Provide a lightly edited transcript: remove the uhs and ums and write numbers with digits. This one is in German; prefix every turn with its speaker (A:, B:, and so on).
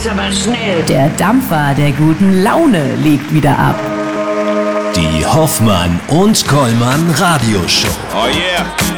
A: aber schnell.
B: Der Dampfer der guten Laune legt wieder ab.
C: Die Hoffmann und Kollmann Radioshow.
D: Oh yeah.